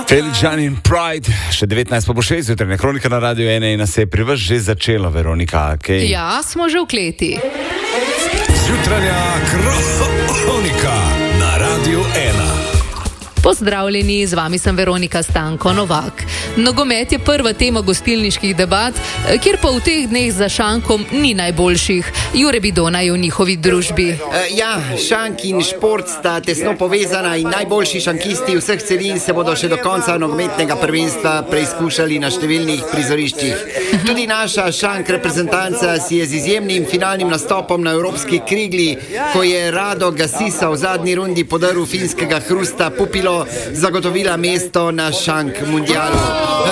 Felix Jan in Pride, še 19 po 6, jutranja kronika na Radio 1 in nas je pri vas že začela, Veronika. Okay. Ja, smo že v kleti. Jutranja kronika na Radio 1. Pozdravljeni, z vami sem Veronika Stanko Novak. Nogomet je prva tema gostilniških debat, kjer pa v teh dneh za šankom ni najboljših. Jure Bidona je v njihovi družbi. Šank in šport sta tesno povezana in najboljši šankisti vseh celin se bodo še do konca nogometnega prvenstva preizkušali na številnih prizoriščih. Tudi naša šank reprezentanca si je z izjemnim finalnim nastopom na evropski krigli, ko je Rado Gasisa v zadnji rundi podaril finskega Hrusta Pupilo, zagotovila mesto na šank mundialu.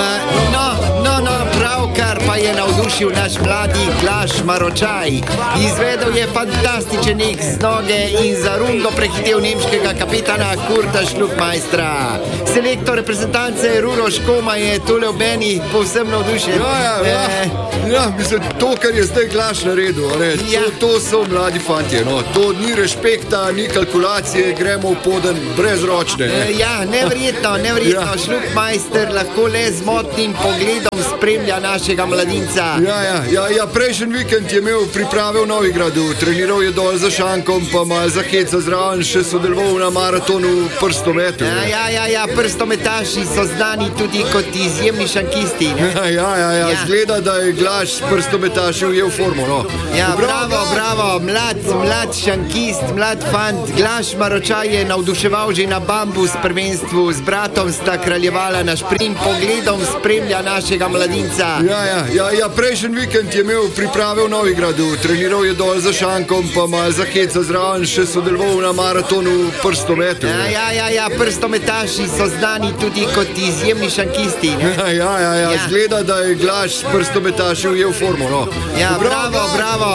Pravkar pa je navdušil naš mladi Glaš Maročaj. Izvedel je fantastičen nik z noge in za rundo prehitel nemškega kapitana Kurta Šlukmajstra. Selektor reprezentance Ruro Škoma je tule v meni povsem navdušen. Mislim, to, kar je zdaj Glaš naredil, to so mladi fantje, no. To ni respekta, ni kalkulacije, gremo v poden brezročne. Neverjetno. Šlukmajster lahko le z motnim pogledom spremlja našega mladinca. Prejšnji vikend je imel priprave v Novigradu, treniral je dol za šankom, pa malo za heca zraven, še sodeloval na maratonu prstometu. Prstometaši so znani tudi kot izjemni šankisti. Zgleda, da je Glaš prstometaši ujel formo, no. Bravo, mlad šankist, mlad fant. Glaš Maročaj je navduševal že na bambus prvenstvu, z bratom sta kraljevala na šprint, pogledom spremlja našega mladinca. Prejšnji vikend je imel priprave v Novigradu, treniral je dol za šankom, pa malo za heca zraven, še sodeloval na maratonu prstometu. Prstometaši so znani tudi kot izjemni šankisti. Zgleda, da je Glaš prstometaši ujel formo, no. Bravo.